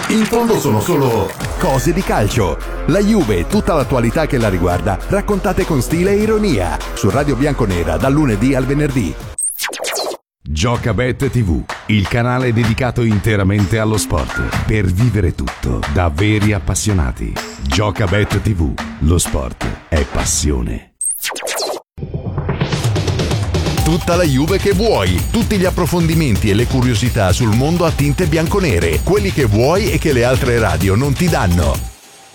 In fondo sono solo cose di calcio. La Juve e tutta l'attualità che la riguarda, raccontate con stile e ironia. Su Radio Bianconera, dal lunedì al venerdì. Giocabet TV, il canale dedicato interamente allo sport. Per vivere tutto da veri appassionati. Giocabet TV, lo sport è passione. Tutta la Juve che vuoi, tutti gli approfondimenti e le curiosità sul mondo a tinte bianconere, quelli che vuoi e che le altre radio non ti danno.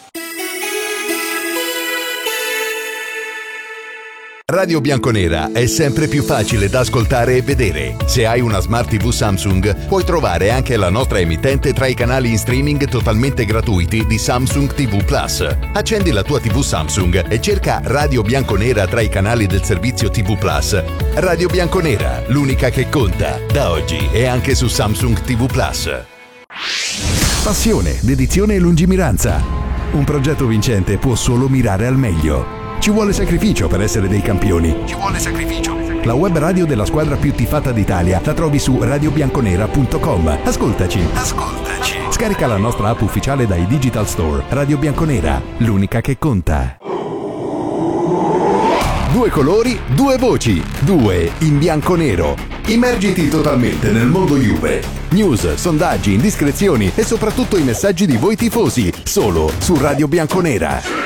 Radio Bianconera è sempre più facile da ascoltare e vedere. Se hai una Smart TV Samsung, puoi trovare anche la nostra emittente tra i canali in streaming totalmente gratuiti di Samsung TV Plus. Accendi la tua TV Samsung e cerca Radio Bianconera tra i canali del servizio TV Plus. Radio Bianconera, l'unica che conta. Da oggi è anche su Samsung TV Plus. Passione, dedizione e lungimiranza. Un progetto vincente può solo mirare al meglio. Ci vuole sacrificio per essere dei campioni. Ci vuole sacrificio. La web radio della squadra più tifata d'Italia la trovi su radiobianconera.com. Ascoltaci. Scarica la nostra app ufficiale dai Digital Store. Radio Bianconera, l'unica che conta. 2 colori, 2 voci, 2 in bianco-nero. Immergiti totalmente nel mondo Juve. News, sondaggi, indiscrezioni e soprattutto i messaggi di voi tifosi. Solo su Radio Bianconera.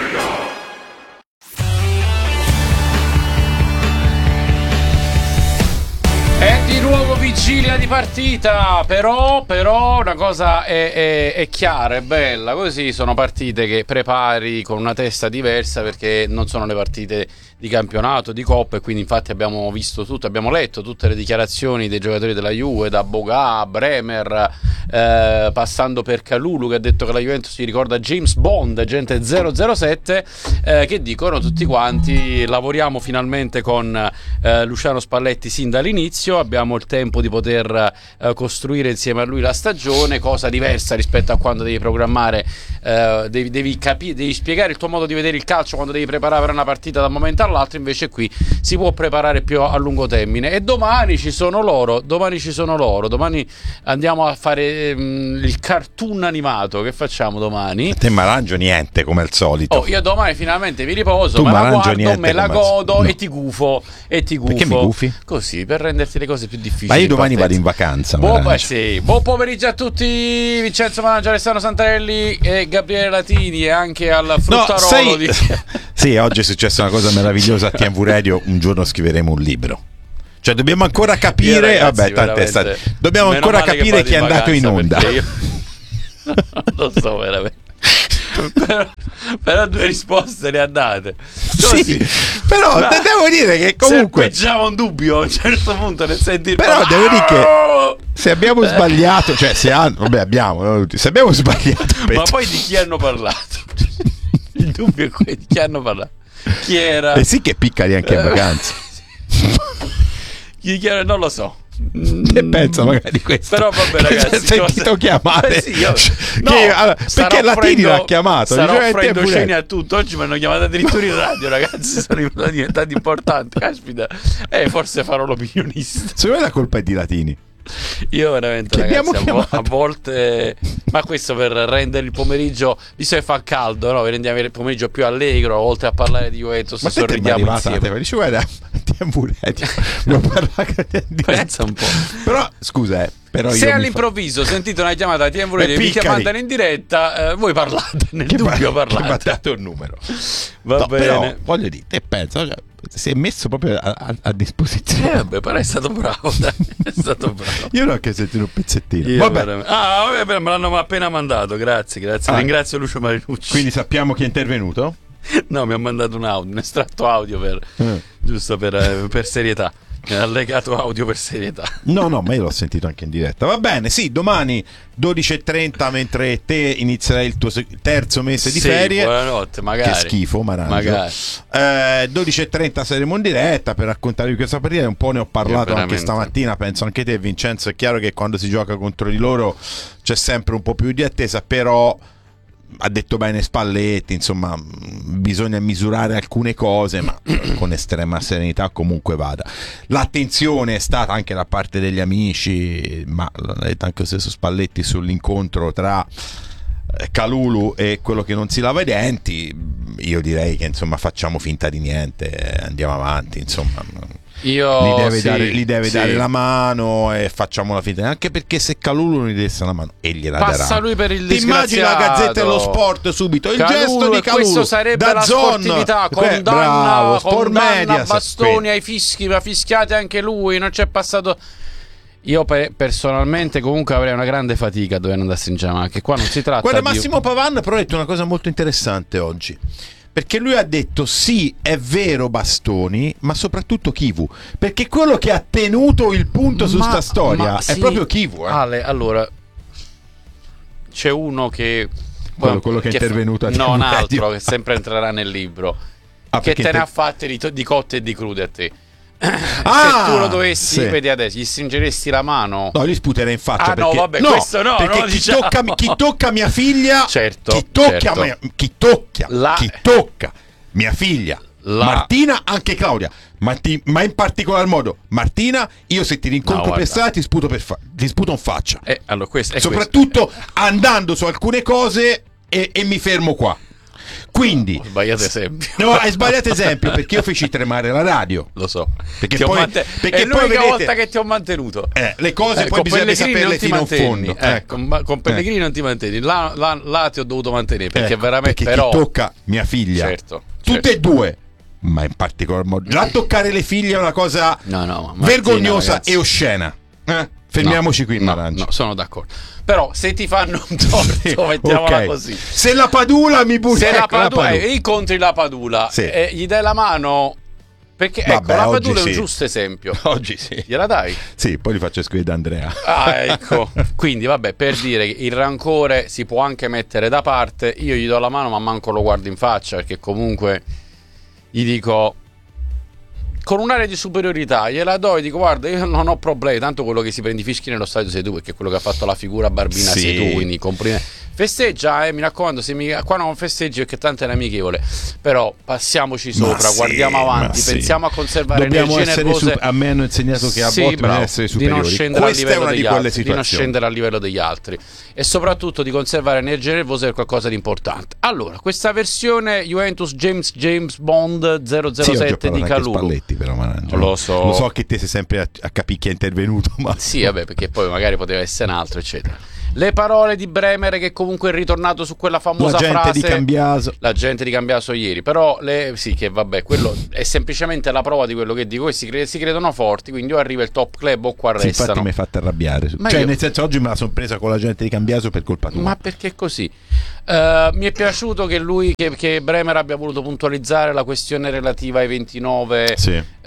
Di nuovo vigilia di partita, però una cosa è chiara, è bella, così sono partite che prepari con una testa diversa, perché non sono le partite di campionato, di coppa, e quindi infatti abbiamo visto tutto, abbiamo letto tutte le dichiarazioni dei giocatori della Juve, da Boga, Bremer, passando per Kalulu che ha detto che la Juventus si ricorda James Bond, agente 007, che dicono tutti quanti: lavoriamo finalmente con Luciano Spalletti sin dall'inizio, abbiamo il tempo di poter costruire insieme a lui la stagione, cosa diversa rispetto a quando devi programmare, devi spiegare il tuo modo di vedere il calcio quando devi preparare per una partita da un momento all'altro. Invece qui si può preparare più a lungo termine, e domani ci sono loro, domani andiamo a fare il cartoon animato. Che facciamo domani? A te m'arrangio niente, come al solito. Io domani finalmente mi riposo, tu me la guardo, niente, me la godo, no. e ti gufo. Perché mi gufi? Così, per renderti le cose più difficili. Ma io domani vado in vacanza. Buon pomeriggio a tutti. Vincenzo Manangio, Alessandro Santarelli e Gabriele Latini, e anche al Fruttarolo Sì, oggi è successa una cosa meravigliosa a TMV Radio. Un giorno scriveremo un libro. Cioè dobbiamo ancora capire, dobbiamo ancora capire chi è andato in onda. Non lo so veramente. Però 2 risposte le ha date. Sì, però devo dire che comunque serpeggiava un dubbio a un certo punto nel sentire. Però devo dire che se abbiamo sbagliato, cioè se abbiamo sbagliato, ma poi di chi hanno parlato? Il dubbio è di chi hanno parlato. Chi era? Sì, che piccali anche in vacanza. Chi era? Non lo so. E penso magari questo. Però vabbè, ragazzi, sentito chiamare perché Latini l'ha chiamato. Sarò offrendo cene a tutto. Oggi mi hanno chiamato addirittura in radio, ragazzi. Sono diventati importanti. Caspita, forse farò l'opinionista. Secondo me la colpa è di Latini. Io veramente, ragazzi, a volte, ma questo per rendere il pomeriggio, visto che fa caldo, no? Per rendere il pomeriggio più allegro, oltre a parlare di Juventus, ma sorridiamo insieme. Dice, guarda, pensa un po'. Però scusa, però se all'improvviso sentite una chiamata di TMV e vi chiamano in diretta, voi parlate, nel dubbio parlate. Battate un numero. Va bene. Però voglio dire, te penso, si è messo proprio a disposizione. Vabbè, però è stato bravo, dai. È stato bravo. Io non ho che sentito un pezzettino. Vabbè, me l'hanno appena mandato. Grazie. Ringrazio Lucio Marinucci. Quindi sappiamo chi è intervenuto? No, mi ha mandato un estratto audio giusto per serietà. Allegato audio per serietà. No, ma io l'ho sentito anche in diretta. Va bene, sì, domani 12:30, mentre te inizierai il tuo terzo mese di ferie. Buonanotte, magari. Che schifo, Marangio. 12:30 saremo in diretta per raccontarvi questa partita. Un po' ne ho parlato anche stamattina, penso anche te, Vincenzo. È chiaro che quando si gioca contro di loro c'è sempre un po' più di attesa, però ha detto bene Spalletti, insomma bisogna misurare alcune cose, ma con estrema serenità comunque vada. L'attenzione è stata anche da parte degli amici, ma l'ha detto anche lo stesso Spalletti sull'incontro tra Calulu è quello che non si lava i denti, io direi che insomma facciamo finta di niente, andiamo avanti, insomma. Gli deve dare la mano e facciamo la finta, anche perché se Calulu non gli desse la mano e gliela darà, passa lui per il disgraziato. Ti immagini la Gazzetta dello Sport subito il Calulu, gesto di Calulu, questo sarebbe la sportività, condanna bastoni ai fischi, ma fischiate anche lui, non c'è passato. Io personalmente comunque avrei una grande fatica a dover andarsi in Giamaica, che qua non si tratta Guarda, Massimo Pavan però ha detto una cosa molto interessante oggi, perché lui ha detto sì, è vero bastoni, ma soprattutto Kivu, perché quello che ha tenuto il punto su sta storia è proprio Kivu. Ale, allora c'è uno che quello che è intervenuto a non altro, che sempre entrerà nel libro, che te ne ha fatte di cotte e di crude a te. Se tu lo dovessi vedere adesso, gli stringeresti la mano? No, gli sputerei in faccia. No, vabbè, questo no, perché no, chi tocca mia figlia, certo, chi tocca mia figlia, Martina, anche Claudia, ma in particolar modo Martina, io se ti rincontro per strada ti sputo in faccia. Allora, soprattutto andando su alcune cose e mi fermo qua. Quindi ho sbagliato esempio. No, hai sbagliato esempio, perché io feci tremare la radio. Lo so. Perché è l'unica volta che ti ho mantenuto. Le cose poi bisogna saperle fino in fondo. Con Pellegrini non ti mantieni. Là ti ho dovuto mantenere, perché veramente perché chi tocca mia figlia. Certo. Tutte e due. Ma in particolar modo già toccare le figlie è una cosa vergognosa, ragazzi, e oscena. Fermiamoci qui, Marangi. No, sono d'accordo. Però se ti fanno un torto, mettiamola così. Se la Padula mi butta, se la Padula incontri la Padula, gli dai la mano, perché la Padula è un giusto esempio. Oggi sì. Gliela dai? Sì, poi li faccio scrivere da Andrea. Ecco. Quindi per dire che il rancore si può anche mettere da parte. Io gli do la mano, ma manco lo guardo in faccia, perché comunque gli dico, con un'area di superiorità gliela do e dico: guarda, io non ho problemi, tanto quello che si prende i fischi nello stadio sei tu, perché quello che ha fatto la figura barbina sei tu, quindi festeggia, mi raccomando, qua non festeggi perché tanto è amichevole, però passiamoci sopra, guardiamo avanti, pensiamo a conservare energie nervose. A me hanno insegnato che a volte bisogna essere superiori. Di non scendere a livello degli altri, di non scendere a livello degli altri, e soprattutto di conservare energie nervose per qualcosa di importante. Allora, questa versione Juventus James Bond 007 di Calulu, Spalletti, però, lo so che te sei sempre a capire chi è intervenuto, ma sì, perché poi magari poteva essere un altro, eccetera. Le parole di Bremer, che comunque è ritornato su quella famosa frase la gente di Cambiaso ieri, però quello è semplicemente la prova di quello che dico. Questi si credono forti, quindi o arriva il top club o qua restano. Infatti mi hai fatto arrabbiare, nel senso, oggi me la sono presa con la gente di Cambiaso per colpa tua. Ma perché è così? Mi è piaciuto che che Bremer abbia voluto puntualizzare la questione relativa ai 29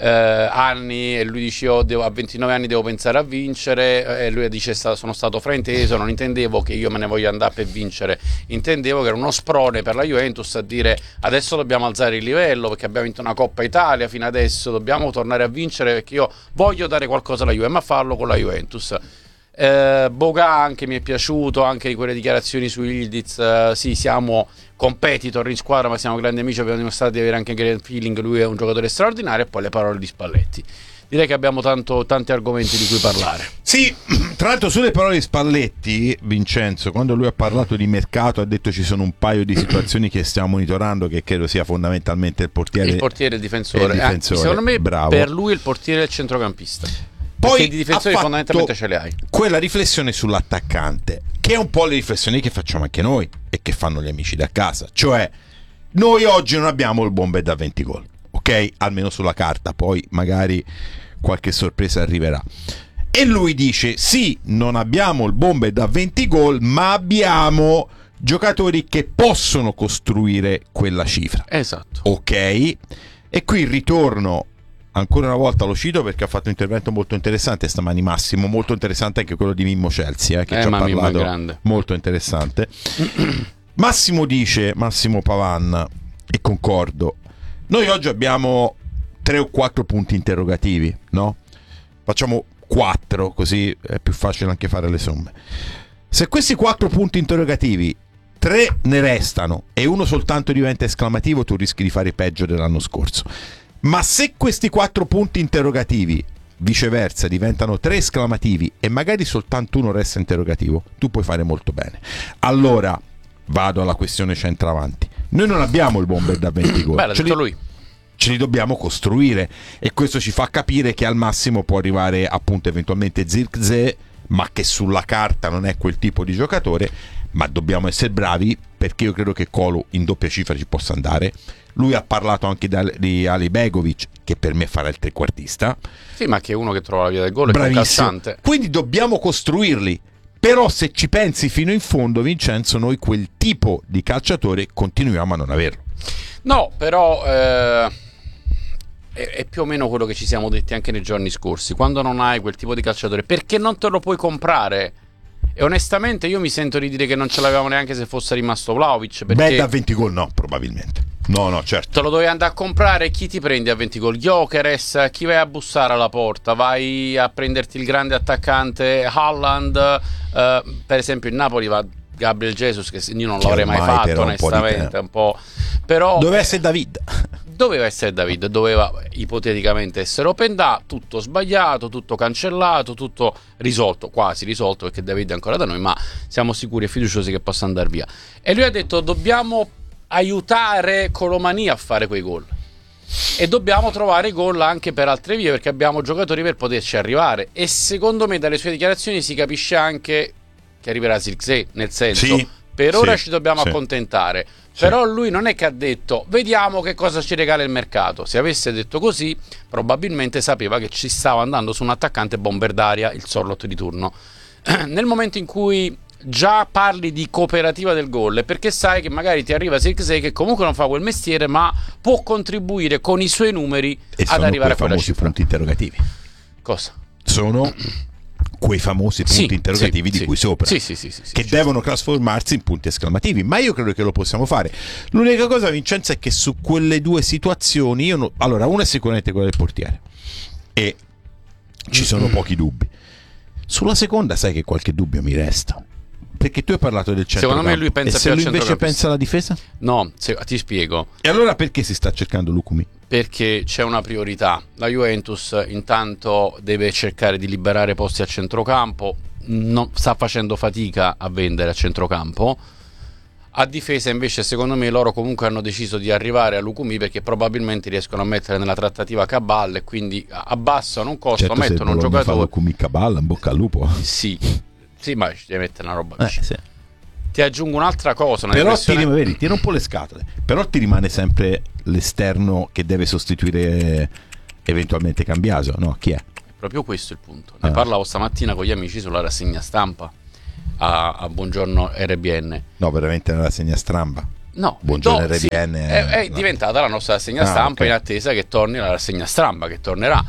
anni, e lui dice: a 29 anni devo pensare a vincere, e lui dice: sono stato frainteso, non intendevo che io me ne voglio andare per vincere, intendevo che era uno sprone per la Juventus a dire: adesso dobbiamo alzare il livello perché abbiamo vinto una Coppa Italia, fino adesso dobbiamo tornare a vincere perché io voglio dare qualcosa alla Juve, ma farlo con la Juventus. Boga anche mi è piaciuto, anche di quelle dichiarazioni su Yildiz. Sì, siamo competitor in squadra, ma siamo grandi amici, abbiamo dimostrato di avere anche great feeling, lui è un giocatore straordinario. E poi le parole di Spalletti. Direi che abbiamo tanti argomenti di cui parlare. Sì, tra l'altro sulle parole di Spalletti, Vincenzo, quando lui ha parlato di mercato, ha detto ci sono un paio di situazioni che stiamo monitorando, che credo sia fondamentalmente il portiere e il difensore. Secondo me, bravo. Per lui il portiere è il centrocampista. Poi perché di difensori fondamentalmente ce le hai. Quella riflessione sull'attaccante, che è un po' le riflessioni che facciamo anche noi e che fanno gli amici da casa. Cioè, noi oggi non abbiamo il bomber da 20 gol, ok? Almeno sulla carta, poi magari qualche sorpresa arriverà. E lui dice: sì, non abbiamo il bomber da 20 gol, ma abbiamo giocatori che possono costruire quella cifra. Esatto. Ok? E qui ritorno ancora una volta, lo cito perché ha fatto un intervento molto interessante stamani Massimo, molto interessante anche quello di Mimmo Chelsea, che ci ha parlato, molto interessante. Massimo Pavan, e concordo, noi oggi abbiamo 3 o 4 punti interrogativi, no? Facciamo 4, così è più facile anche fare le somme. Se questi 4 punti interrogativi 3 ne restano e uno soltanto diventa esclamativo, tu rischi di fare peggio dell'anno scorso. Ma se questi 4 punti interrogativi viceversa diventano 3 esclamativi e magari soltanto uno resta interrogativo, tu puoi fare molto bene. Allora, vado alla questione centravanti. Noi non abbiamo il bomber da 20 gol. Beh, l'ha detto lui. Ce li dobbiamo costruire, e questo ci fa capire che al massimo può arrivare appunto eventualmente Zirkzee, ma che sulla carta non è quel tipo di giocatore. Ma dobbiamo essere bravi, perché io credo che Kolo in doppia cifra ci possa andare. Lui ha parlato anche di Ali Begovic, che per me farà il trequartista. Sì, ma che è uno che trova la via del gol, è un calciante. Quindi dobbiamo costruirli. Però se ci pensi fino in fondo, Vincenzo, noi quel tipo di calciatore continuiamo a non averlo. No, però è più o meno quello che ci siamo detti anche nei giorni scorsi. Quando non hai quel tipo di calciatore, perché non te lo puoi comprare? E onestamente io mi sento di dire che non ce l'avevamo neanche se fosse rimasto Vlahovic, perché... Beh, da 20 gol no, probabilmente. No, certo. Te lo dovevi andare a comprare, chi ti prendi a 20 gol? Gyökeres, chi vai a bussare alla porta? Vai a prenderti il grande attaccante Haaland, per esempio in Napoli va Gabriel Jesus, che io non l'avrei mai fatto onestamente, un po'. Però doveva essere David. Doveva ipoteticamente essere open da, tutto sbagliato, tutto cancellato, tutto risolto, quasi risolto, perché David è ancora da noi, ma siamo sicuri e fiduciosi che possa andare via. E lui ha detto: dobbiamo aiutare Colomani a fare quei gol, e dobbiamo trovare gol anche per altre vie, perché abbiamo giocatori per poterci arrivare. E secondo me dalle sue dichiarazioni si capisce anche che arriverà Zirkzee, nel senso, per ora ci dobbiamo accontentare. Però lui non è che ha detto vediamo che cosa ci regala il mercato. Se avesse detto così, probabilmente sapeva che ci stava andando su un attaccante bomber d'aria, il Sorloth di turno. Nel momento in cui già parli di cooperativa del gol, è perché sai che magari ti arriva Zirkzee, che comunque non fa quel mestiere, ma può contribuire con i suoi numeri ad arrivare a quella cifra. Punti interrogativi. Cosa? Sono quei famosi punti interrogativi di cui sopra, che devono trasformarsi in punti esclamativi. Ma io credo che lo possiamo fare. L'unica cosa, Vincenzo, è che su quelle due situazioni allora, una è sicuramente quella del portiere, e ci sono pochi dubbi. Sulla seconda sai che qualche dubbio mi resta, perché tu hai parlato del centrocampo. Secondo me lui pensa più al invece centrocampista. pensa alla difesa? No, ti spiego. E allora perché si sta cercando Lukumi? Perché c'è una priorità. La Juventus intanto deve cercare di liberare posti a centrocampo, sta facendo fatica a vendere a centrocampo. A difesa invece secondo me loro comunque hanno deciso di arrivare a Lukumi, perché probabilmente riescono a mettere nella trattativa Cabal, e quindi abbassano un costo, certo, mettono un giocatore. Lukumi Cabal, in bocca al lupo. Sì, ma ci devi mettere una roba vicina. Ti aggiungo un'altra cosa, però ti rompo le scatole, però ti rimane sempre l'esterno che deve sostituire eventualmente Cambiaso, no? Chi è? Proprio questo è il punto. Ne parlavo stamattina con gli amici sulla rassegna stampa a Buongiorno RBN. No, veramente nella rassegna stampa? No, Buongiorno RBN è diventata la nostra rassegna stampa, in attesa che torni la rassegna stampa, che tornerà.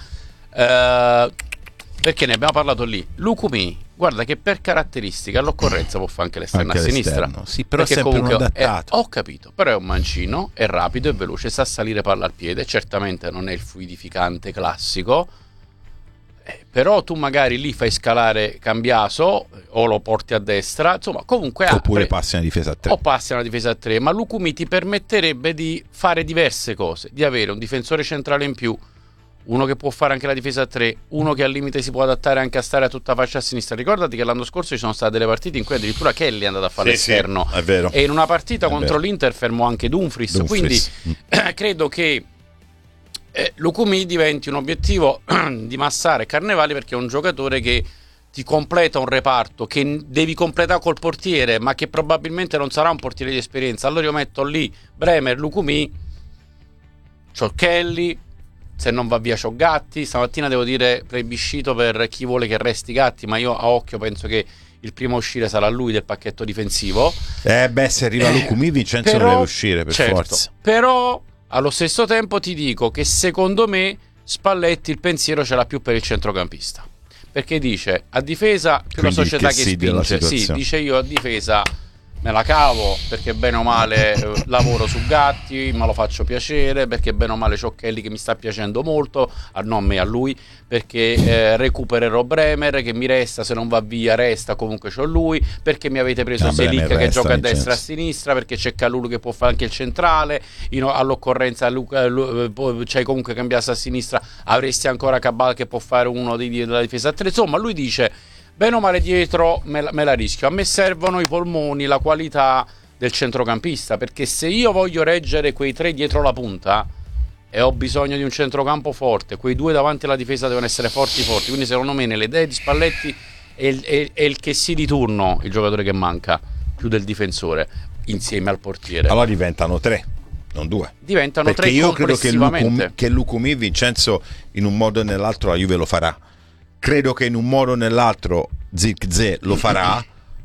Perché ne abbiamo parlato lì. Lukumi, guarda che per caratteristica all'occorrenza può fare anche l'esterno a sinistra. Sì, però è sempre un adattato. Ho capito, però è un mancino, è rapido, è veloce, sa salire palla al piede, certamente non è il fluidificante classico, però tu magari lì fai scalare Cambiaso o lo porti a destra, insomma, comunque oppure passi una difesa a 3. O passi una difesa a 3, ma Lukumi ti permetterebbe di fare diverse cose, di avere un difensore centrale in più, uno che può fare anche la difesa a 3, uno che al limite si può adattare anche a stare a tutta fascia a sinistra. Ricordati che l'anno scorso ci sono state delle partite in cui addirittura Kelly è andato a fare l'esterno, è vero. E in una partita contro l'Inter fermò anche Dumfries. Quindi credo che Lukumi diventi un obiettivo di Massara e Carnevali, perché è un giocatore che ti completa un reparto che devi completare col portiere, ma che probabilmente non sarà un portiere di esperienza. Allora io metto lì Bremer, Lukumi, c'ho Kelly, se non va via c'ho Gatti. Stamattina devo dire plebiscito per chi vuole che resti Gatti, ma io a occhio penso che il primo a uscire sarà lui del pacchetto difensivo. Se arriva Lukumi, Vincenzo deve uscire per forza. Però allo stesso tempo ti dico che secondo me Spalletti il pensiero ce l'ha più per il centrocampista, perché dice a difesa più la società che spinge. Sì, dice io a difesa me la cavo, perché bene o male lavoro su Gatti, ma lo faccio piacere, perché bene o male c'ho Kelly che mi sta piacendo molto, non a me, a lui, perché recupererò Bremer che mi resta, se non va via resta, comunque c'ho lui, perché mi avete preso Selic che gioca a destra e a sinistra, perché c'è Kalulu che può fare anche il centrale, all'occorrenza c'hai comunque Cambiaso a sinistra, avresti ancora Cabal che può fare uno della difesa a 3, insomma lui dice bene o male dietro me la rischio, a me servono i polmoni, la qualità, del centrocampista, perché se io voglio reggere quei 3 dietro la punta e ho bisogno di un centrocampo forte, quei 2 davanti alla difesa devono essere forti, quindi secondo me nelle idee di Spalletti è il che si di turno il giocatore che manca più del difensore insieme al portiere. Allora diventano 3, non 2. Diventano perché 3 io credo complessivamente. che Lucumi, Vincenzo, in un modo o nell'altro la Juve lo farà. Credo che in un modo o nell'altro Zirkzee lo farà.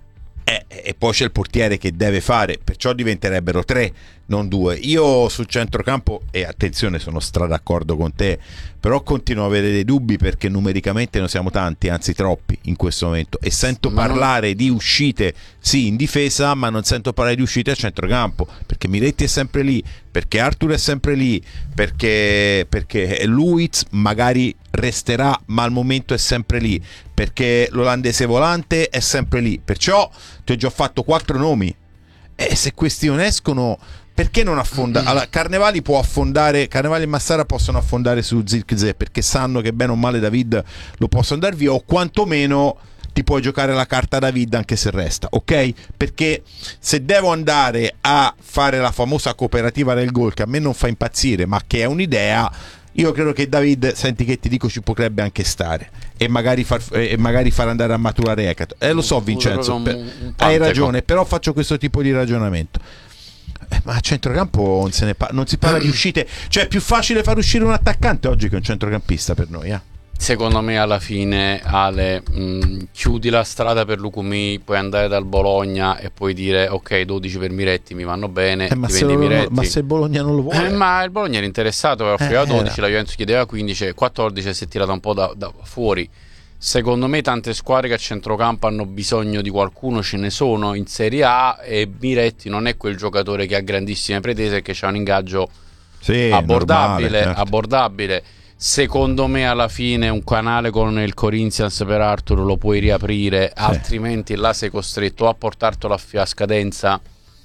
E poi c'è il portiere che deve fare, perciò diventerebbero 3, non 2. Io sul centrocampo, e attenzione, sono d'accordo con te, però continuo a avere dei dubbi perché numericamente non siamo tanti, anzi troppi in questo momento, e sento parlare di uscite sì in difesa, ma non sento parlare di uscite a centrocampo, perché Miretti è sempre lì, perché Arthur è sempre lì, perché Luiz magari resterà ma al momento è sempre lì, perché l'olandese volante è sempre lì, perciò ti ho già fatto 4 nomi, e se questi non escono, perché non affonda? Allora, Carnevali e Massara possono affondare su Zirkzee perché sanno che bene o male David lo possono dar via, o quantomeno ti puoi giocare la carta David anche se resta, ok? Perché se devo andare a fare la famosa cooperativa del gol, che a me non fa impazzire ma che è un'idea, io credo che David, senti che ti dico, ci potrebbe anche stare e magari far andare a maturare Ekato. Lo so Vincenzo, hai ragione, però faccio questo tipo di ragionamento. Ma a centrocampo non si parla di uscite, cioè è più facile far uscire un attaccante oggi che un centrocampista per noi, Secondo me alla fine, Ale, chiudi la strada per Lucumi, puoi andare dal Bologna e puoi dire ok, 12 per Miretti mi vanno bene, ma se il Bologna non lo vuole, ma il Bologna era interessato, offriva 12, la Juventus chiedeva 15, 14 e si è tirata un po' da fuori. Secondo me tante squadre che a centrocampo hanno bisogno di qualcuno ce ne sono in Serie A, e Miretti non è quel giocatore che ha grandissime pretese e che ha un ingaggio abbordabile, normale, certo. abbordabile. Secondo me alla fine un canale con il Corinthians per Arthur lo puoi riaprire, altrimenti là sei costretto a portartelo a scadenza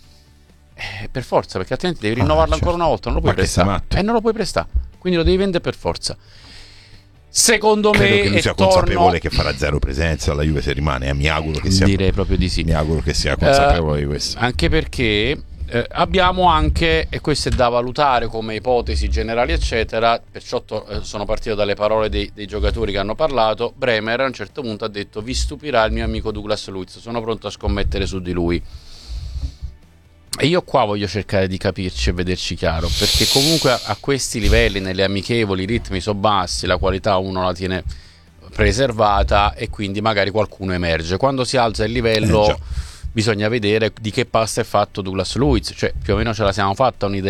per forza, perché altrimenti devi rinnovarlo ancora una volta, non lo puoi prestare, non lo puoi prestare, quindi lo devi vendere per forza. Secondo credo me che lui sia consapevole che farà 0 presenza alla Juve se rimane, mi auguro che sia, direi proprio di sì, mi auguro che sia consapevole di questo, anche perché abbiamo anche, e questo è da valutare come ipotesi generali eccetera, perciò sono partito dalle parole dei giocatori che hanno parlato. Bremer a un certo punto ha detto: vi stupirà il mio amico Douglas Luiz, sono pronto a scommettere su di lui. E io qua voglio cercare di capirci e vederci chiaro, perché comunque a questi livelli, nelle amichevoli, i ritmi sono bassi, la qualità uno la tiene preservata e quindi magari qualcuno emerge. Quando si alza il livello bisogna vedere di che pasta è fatto Douglas Luiz, cioè più o meno ce la siamo fatta un'idea